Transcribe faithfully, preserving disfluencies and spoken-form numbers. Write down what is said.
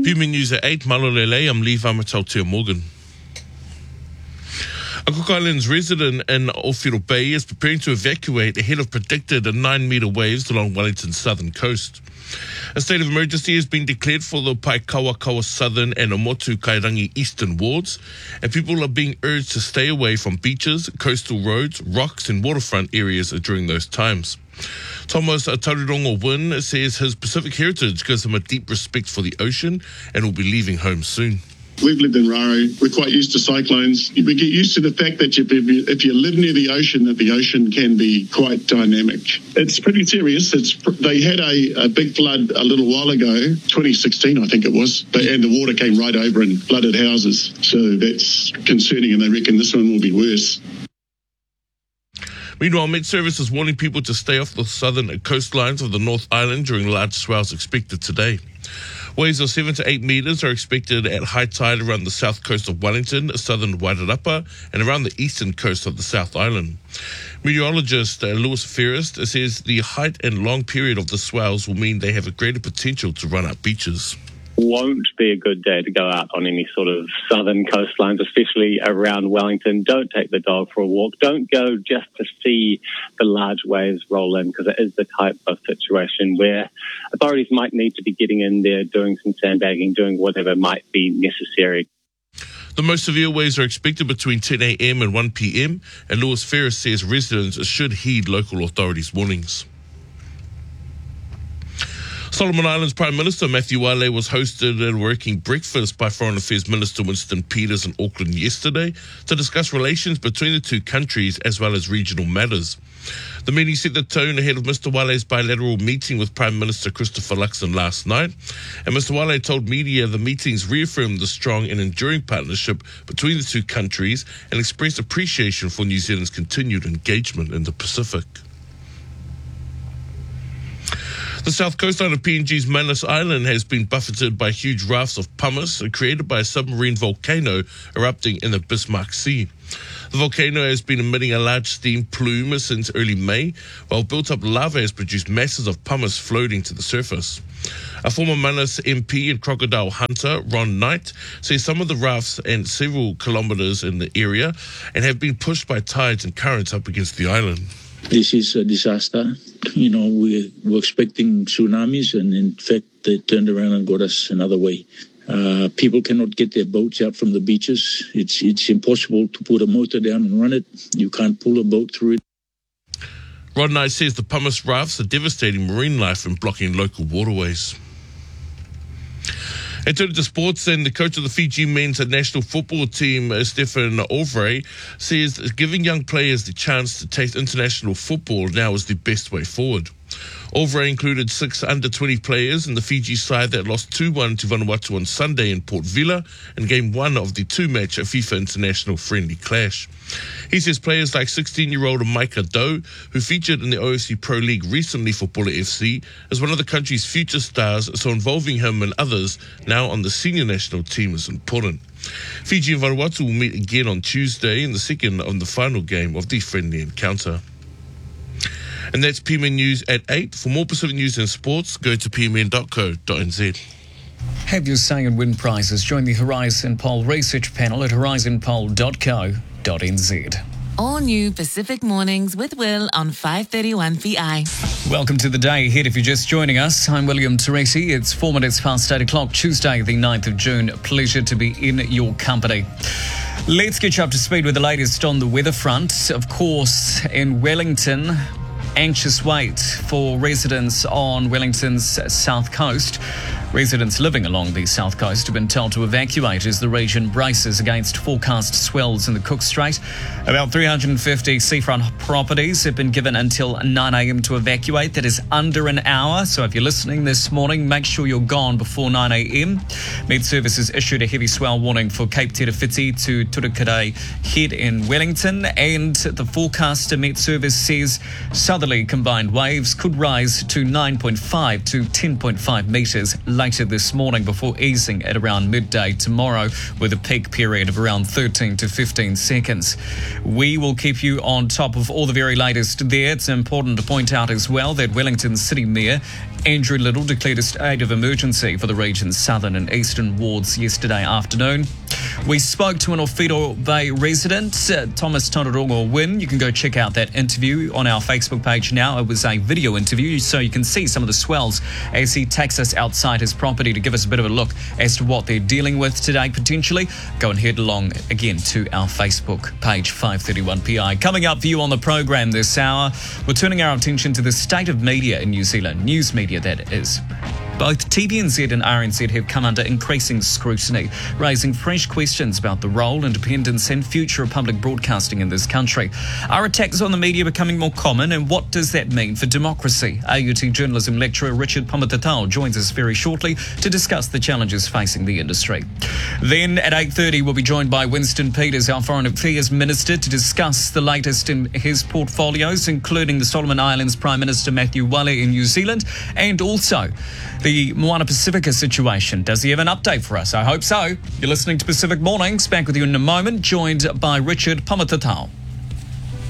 P M News at eight, Malolele, I'm Lee Vamatautia Morgan. A Cook Islands resident in Ōwhiro Bay is preparing to evacuate ahead of predicted nine metre waves along Wellington's southern coast. A state of emergency has been declared for the Paikawakawa southern and Omotu Kairangi eastern wards, and people are being urged to stay away from beaches, coastal roads, rocks and waterfront areas during those times. Thomas Tarurongo Wynn says his Pacific heritage gives him a deep respect for the ocean and will be leaving home soon. We've lived in Raro. We're quite used to cyclones. We get used to the fact that if you, if you live near the ocean, that the ocean can be quite dynamic. It's pretty serious. It's They had a, a big flood a little while ago, twenty sixteen I think it was, but, and the water came right over and flooded houses. So that's concerning, and they reckon this one will be worse. Meanwhile, Met Service is warning people to stay off the southern coastlines of the North Island during large swells expected today. Waves of seven to eight metres are expected at high tide around the south coast of Wellington, southern Wairarapa, and around the eastern coast of the South Island. Meteorologist uh, Lewis Ferris says the height and long period of the swells will mean they have a greater potential to run up beaches. Won't be a good day to go out on any sort of southern coastlines, especially around Wellington. Don't take the dog for a walk. Don't go just to see the large waves roll in, because it is the type of situation where authorities might need to be getting in there, doing some sandbagging, doing whatever might be necessary. The most severe waves are expected between ten a.m. and one p.m, and Lewis Ferris says residents should heed local authorities' warnings. Solomon Islands Prime Minister Matthew Wale was hosted at a working breakfast by Foreign Affairs Minister Winston Peters in Auckland yesterday to discuss relations between the two countries as well as regional matters. The meeting set the tone ahead of Mister Wale's bilateral meeting with Prime Minister Christopher Luxon last night, and Mister Wale told media the meetings reaffirmed the strong and enduring partnership between the two countries and expressed appreciation for New Zealand's continued engagement in the Pacific. The south coastline of P N G's Manus Island has been buffeted by huge rafts of pumice created by a submarine volcano erupting in the Bismarck Sea. The volcano has been emitting a large steam plume since early May, while built-up lava has produced masses of pumice floating to the surface. A former Manus M P and crocodile hunter, Ron Knight, says some of the rafts are several kilometres in the area and have been pushed by tides and currents up against the island. This is a disaster. You know, we were expecting tsunamis, and in fact, they turned around and got us another way. Uh, people cannot get their boats out from the beaches. It's it's impossible to put a motor down and run it. You can't pull a boat through it. Rod Knight says the pumice rafts are devastating marine life and blocking local waterways. And turning to sports, and the coach of the Fiji men's national football team, uh, Stefan Ovray, says giving young players the chance to taste international football now is the best way forward. Ovray included six under twenty players in the Fiji side that lost two one to Vanuatu on Sunday in Port Vila in game one of the two-match FIFA International friendly clash. He says players like sixteen-year-old Micah Doe, who featured in the O F C Pro League recently for Bulla F C, is one of the country's future stars, so involving him and others now on the senior national team is important. Fiji and Vanuatu will meet again on Tuesday in the second and the final game of the friendly encounter. And that's P M N News at eight. For more Pacific news and sports, go to p m n dot co dot n z. Have your say in wind prices. Join the Horizon Poll research panel at horizon poll dot co dot n z. All new Pacific Mornings with Will on five thirty-one P I. Welcome to the day ahead if you're just joining us. I'm William Teresi. It's four minutes past eight o'clock, Tuesday the ninth of June. Pleasure to be in your company. Let's get you up to speed with the latest on the weather front. Of course, in Wellington, anxious wait for residents on Wellington's south coast. Residents living along the south coast have been told to evacuate as the region braces against forecast swells in the Cook Strait. About three hundred fifty seafront properties have been given until nine a.m. to evacuate. That is under an hour. So if you're listening this morning, make sure you're gone before nine a.m. Met Services issued a heavy swell warning for Cape Terewhiti to Turakere Head in Wellington. And the forecaster Met Service says southerly combined waves could rise to nine point five to ten point five metres later this morning before easing at around midday tomorrow, with a peak period of around thirteen to fifteen seconds. We will keep you on top of all the very latest there. It's important to point out as well that Wellington City Mayor Andrew Little declared a state of emergency for the region's southern and eastern wards yesterday afternoon. We spoke to an Owhiro Bay resident, uh, Thomas Tararongo Wynne. You can go check out that interview on our Facebook page now. It was a video interview, so you can see some of the swells as he takes us outside his property to give us a bit of a look as to what they're dealing with today, potentially. Go and head along again to our Facebook page, five thirty-one P I. Coming up for you on the program this hour, we're turning our attention to the state of media in New Zealand, news media that is. Both T V N Z and R N Z have come under increasing scrutiny, raising fresh questions about the role, independence and future of public broadcasting in this country. Are attacks on the media becoming more common, and what does that mean for democracy? A U T journalism lecturer Richard Pamatatau joins us very shortly to discuss the challenges facing the industry. Then at eight thirty, we'll be joined by Winston Peters, our Foreign Affairs Minister, to discuss the latest in his portfolios, including the Solomon Islands Prime Minister Matthew Wale in New Zealand, and also the Moana Pacifica situation. Does he have an update for us? I hope so. You're listening to Pacific Mornings. Back with you in a moment, joined by Richard Pamatatau.